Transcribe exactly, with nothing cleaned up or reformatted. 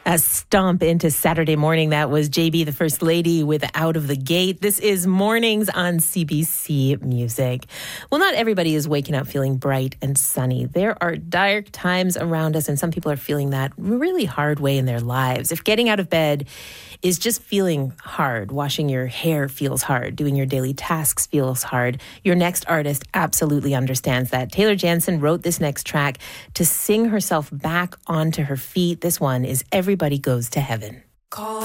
A stomp into Saturday morning. That was J B, the First Lady, with Out of the Gate. This is Mornings on C B C Music. Well, not everybody is waking up feeling bright and sunny. There are dark times around us, and some people are feeling that really hard way in their lives. If getting out of bed is just feeling hard, washing your hair feels hard, doing your daily tasks feels hard, your next artist absolutely understands that. Taylor Jansen wrote this next track to sing herself back onto her feet. This one is Everybody Goes to Heaven. Call